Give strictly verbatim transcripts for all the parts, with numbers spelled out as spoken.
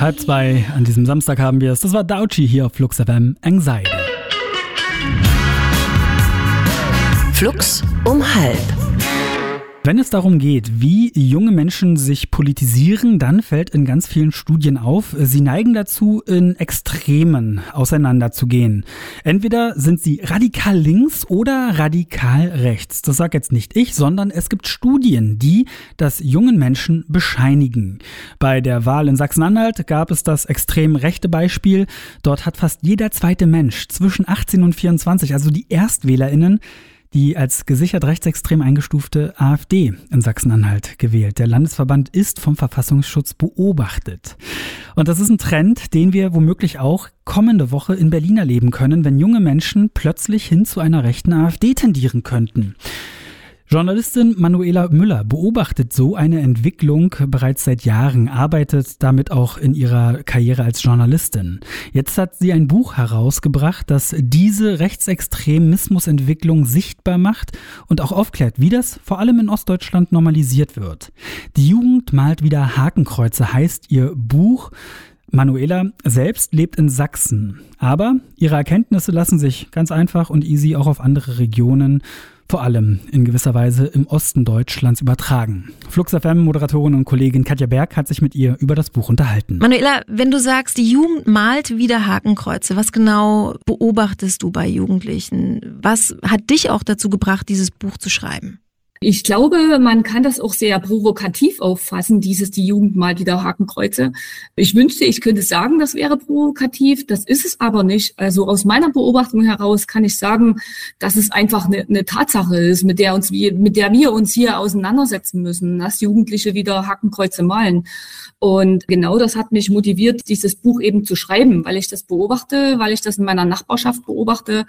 Halb zwei an diesem Samstag haben wir es. Das war Dauchi hier auf Flux F M, Anxiety. Flux um halb. Wenn es darum geht, wie junge Menschen sich politisieren, dann fällt in ganz vielen Studien auf, sie neigen dazu, in Extremen auseinanderzugehen. Entweder sind sie radikal links oder radikal rechts. Das sage jetzt nicht ich, sondern es gibt Studien, die das jungen Menschen bescheinigen. Bei der Wahl in Sachsen-Anhalt gab es das extrem rechte Beispiel. Dort hat fast jeder zweite Mensch zwischen achtzehn und vierundzwanzig, also die ErstwählerInnen, die als gesichert rechtsextrem eingestufte AfD in Sachsen-Anhalt gewählt. Der Landesverband ist vom Verfassungsschutz beobachtet. Und das ist ein Trend, den wir womöglich auch kommende Woche in Berlin erleben können, wenn junge Menschen plötzlich hin zu einer rechten AfD tendieren könnten. Journalistin Manuela Müller beobachtet so eine Entwicklung bereits seit Jahren, arbeitet damit auch in ihrer Karriere als Journalistin. Jetzt hat sie ein Buch herausgebracht, das diese Rechtsextremismusentwicklung sichtbar macht und auch aufklärt, wie das vor allem in Ostdeutschland normalisiert wird. Die Jugend malt wieder Hakenkreuze, heißt ihr Buch. Manuela selbst lebt in Sachsen, aber ihre Erkenntnisse lassen sich ganz einfach und easy auch auf andere Regionen, vor allem in gewisser Weise im Osten Deutschlands, übertragen. Flux F M-Moderatorin und Kollegin Katja Berg hat sich mit ihr über das Buch unterhalten. Manuela, wenn du sagst, die Jugend malt wieder Hakenkreuze, was genau beobachtest du bei Jugendlichen? Was hat dich auch dazu gebracht, dieses Buch zu schreiben? Ich glaube, man kann das auch sehr provokativ auffassen, dieses die Jugend mal wieder Hakenkreuze. Ich wünschte, ich könnte sagen, das wäre provokativ, das ist es aber nicht. Also aus meiner Beobachtung heraus kann ich sagen, dass es einfach eine, eine Tatsache ist, mit der uns, mit der wir uns hier auseinandersetzen müssen, dass Jugendliche wieder Hakenkreuze malen. Und genau das hat mich motiviert, dieses Buch eben zu schreiben, weil ich das beobachte, weil ich das in meiner Nachbarschaft beobachte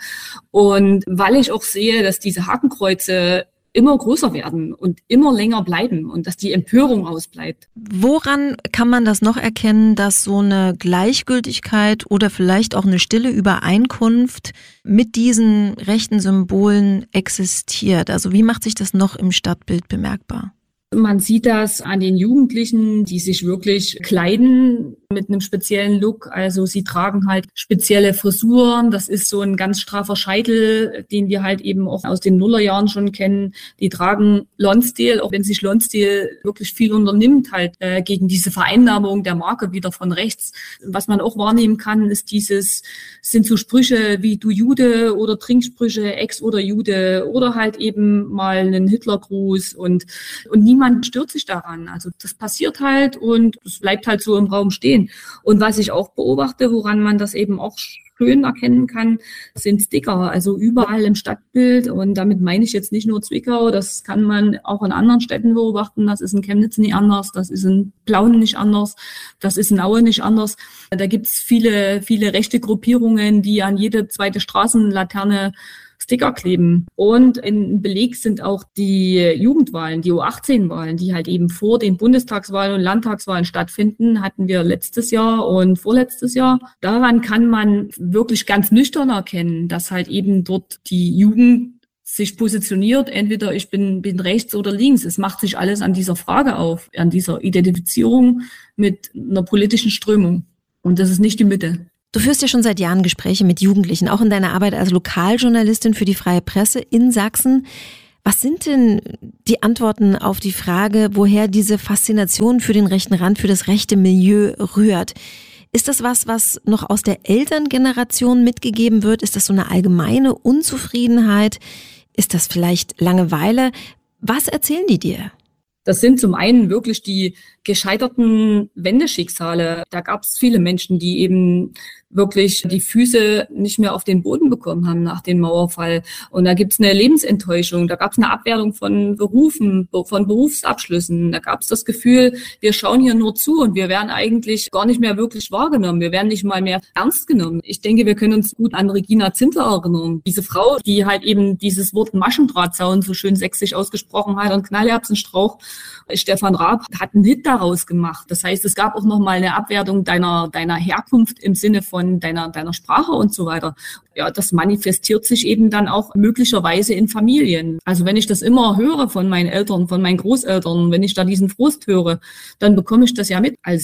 und weil ich auch sehe, dass diese Hakenkreuze immer größer werden und immer länger bleiben und dass die Empörung ausbleibt. Woran kann man das noch erkennen, dass so eine Gleichgültigkeit oder vielleicht auch eine stille Übereinkunft mit diesen rechten Symbolen existiert? Also wie macht sich das noch im Stadtbild bemerkbar? Man sieht das an den Jugendlichen, die sich wirklich kleiden mit einem speziellen Look. Also sie tragen halt spezielle Frisuren. Das ist so ein ganz straffer Scheitel, den wir halt eben auch aus den Nullerjahren schon kennen. Die tragen Lonsdale, auch wenn sich Lonsdale wirklich viel unternimmt, halt äh, gegen diese Vereinnahmung der Marke wieder von rechts. Was man auch wahrnehmen kann, ist dieses, sind so Sprüche wie du Jude oder Trinksprüche, Ex oder Jude oder halt eben mal einen Hitlergruß und, und niemand Niemand stört sich daran. Also das passiert halt und es bleibt halt so im Raum stehen. Und was ich auch beobachte, woran man das eben auch schön erkennen kann, sind Sticker. Also überall im Stadtbild. Und damit meine ich jetzt nicht nur Zwickau. Das kann man auch in anderen Städten beobachten. Das ist in Chemnitz nicht anders. Das ist in Plauen nicht anders. Das ist in Aue nicht anders. Da gibt es viele, viele rechte Gruppierungen, die an jede zweite Straßenlaterne Sticker kleben. Und ein Beleg sind auch die Jugendwahlen, die U achtzehn Wahlen, die halt eben vor den Bundestagswahlen und Landtagswahlen stattfinden, hatten wir letztes Jahr und vorletztes Jahr. Daran kann man wirklich ganz nüchtern erkennen, dass halt eben dort die Jugend sich positioniert, entweder ich bin, bin rechts oder links. Es macht sich alles an dieser Frage auf, an dieser Identifizierung mit einer politischen Strömung. Und das ist nicht die Mitte. Du führst ja schon seit Jahren Gespräche mit Jugendlichen, auch in deiner Arbeit als Lokaljournalistin für die Freie Presse in Sachsen. Was sind denn die Antworten auf die Frage, woher diese Faszination für den rechten Rand, für das rechte Milieu rührt? Ist das was, was noch aus der Elterngeneration mitgegeben wird? Ist das so eine allgemeine Unzufriedenheit? Ist das vielleicht Langeweile? Was erzählen die dir? Das sind zum einen wirklich die gescheiterten Wendeschicksale. Da gab es viele Menschen, die eben wirklich die Füße nicht mehr auf den Boden bekommen haben nach dem Mauerfall. Und da gibt es eine Lebensenttäuschung, da gab es eine Abwertung von Berufen, von Berufsabschlüssen. Da gab es das Gefühl, wir schauen hier nur zu und wir werden eigentlich gar nicht mehr wirklich wahrgenommen. Wir werden nicht mal mehr ernst genommen. Ich denke, wir können uns gut an Regina Zindler erinnern. Diese Frau, die halt eben dieses Wort Maschendrahtzaun so schön sächsisch ausgesprochen hat und Knallerbsenstrauch. Stefan Raab hat einen Hit daraus gemacht. Das heißt, es gab auch nochmal eine Abwertung deiner, deiner Herkunft im Sinne von deiner, deiner Sprache und so weiter. Ja, das manifestiert sich eben dann auch möglicherweise in Familien. Also wenn ich das immer höre von meinen Eltern, von meinen Großeltern, wenn ich da diesen Frust höre, dann bekomme ich das ja mit als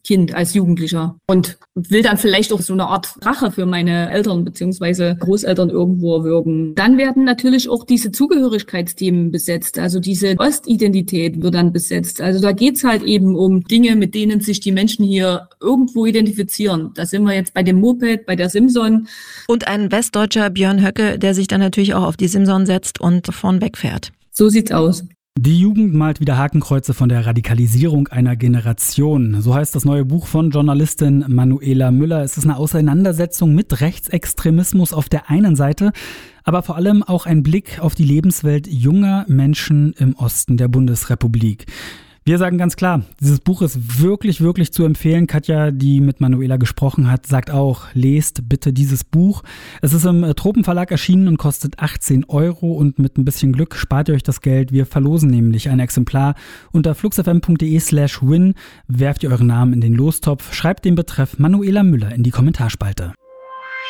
Kind, als Jugendlicher und will dann vielleicht auch so eine Art Rache für meine Eltern bzw. Großeltern irgendwo erwirken. Dann werden natürlich auch diese Zugehörigkeitsthemen besetzt, also diese Ostidentität wird dann besetzt. Also da geht's halt eben um Dinge, mit denen sich die Menschen hier irgendwo identifizieren. Da sind wir jetzt bei dem Moped, bei der Simson. Und ein westdeutscher Björn Höcke, der sich dann natürlich auch auf die Simson setzt und vorn wegfährt. So sieht's aus. Die Jugend malt wieder Hakenkreuze von der Radikalisierung einer Generation. So heißt das neue Buch von Journalistin Manuela Müller. Es ist eine Auseinandersetzung mit Rechtsextremismus auf der einen Seite, aber vor allem auch ein Blick auf die Lebenswelt junger Menschen im Osten der Bundesrepublik. Wir sagen ganz klar, dieses Buch ist wirklich, wirklich zu empfehlen. Katja, die mit Manuela gesprochen hat, sagt auch, lest bitte dieses Buch. Es ist im Tropenverlag erschienen und kostet achtzehn Euro und mit ein bisschen Glück spart ihr euch das Geld. Wir verlosen nämlich ein Exemplar. Unter fluxfm.de slash win werft ihr euren Namen in den Lostopf, schreibt den Betreff Manuela Müller in die Kommentarspalte.